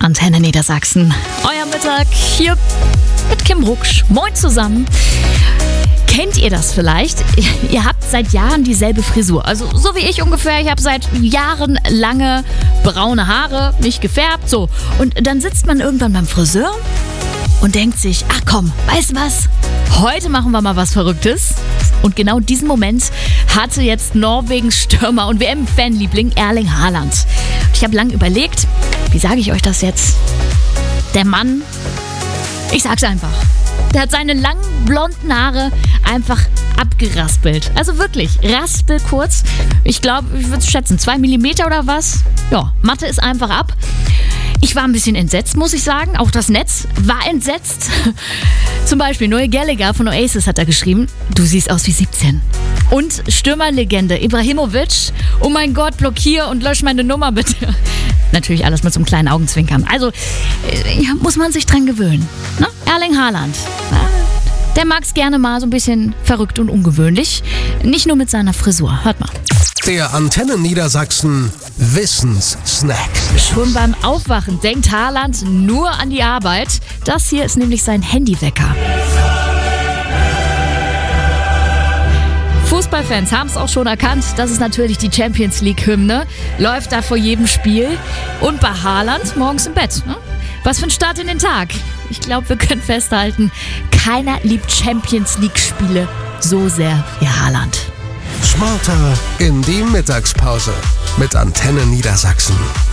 Antenne Niedersachsen. Euer Mittag hier mit Kim Ruksch. Moin zusammen. Kennt ihr das vielleicht? Ihr habt seit Jahren dieselbe Frisur. Also so wie ich ungefähr. Ich habe seit Jahren lange braune Haare, nicht gefärbt. So. Und dann sitzt man irgendwann beim Friseur und denkt sich, ach komm, weißt du was? Heute machen wir mal was Verrücktes. Und genau diesen Moment hatte jetzt Norwegens Stürmer und WM-Fanliebling Erling Haaland. Und ich habe lange überlegt, wie sage ich euch das jetzt? Der Mann, ich sag's einfach. Der hat seine langen blonden Haare einfach abgeraspelt. Also wirklich, raspelkurz. Ich glaube, ich würde es schätzen, 2 Millimeter oder was? Ja, Matte ist einfach ab. Ich war ein bisschen entsetzt, muss ich sagen. Auch das Netz war entsetzt. Zum Beispiel Noel Gallagher von Oasis hat da geschrieben, du siehst aus wie 17. Und Stürmerlegende Ibrahimovic, oh mein Gott, blockier und lösch meine Nummer bitte. Natürlich alles mit so einem kleinen Augenzwinkern. Also muss man sich dran gewöhnen. Ne? Erling Haaland, der mag es gerne mal so ein bisschen verrückt und ungewöhnlich. Nicht nur mit seiner Frisur. Hört mal. Der Antenne Niedersachsen Wissenssnack. Schon beim Aufwachen denkt Haaland nur an die Arbeit. Das hier ist nämlich sein Handywecker. Fußballfans haben es auch schon erkannt. Das ist natürlich die Champions League-Hymne. Läuft da vor jedem Spiel. Und bei Haaland morgens im Bett. Ne? Was für ein Start in den Tag. Ich glaube, wir können festhalten, keiner liebt Champions League-Spiele so sehr wie Haaland. Smarter in die Mittagspause mit Antenne Niedersachsen.